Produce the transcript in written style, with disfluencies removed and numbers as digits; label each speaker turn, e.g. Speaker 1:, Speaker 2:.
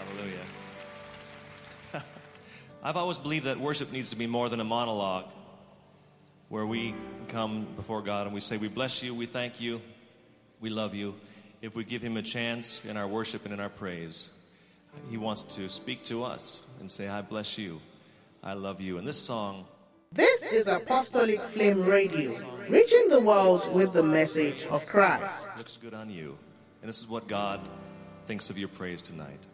Speaker 1: Hallelujah. I've always believed that worship needs to be more than a monologue where we come before God and we say, we bless you, we thank you, we love you. If we give him a chance in our worship and in our praise, he wants to speak to us and say, I bless you, I love you. And this song...
Speaker 2: This is Apostolic Flame Radio, reaching the world with the message of Christ.
Speaker 1: Looks good on you. And this is what God thinks of your praise tonight.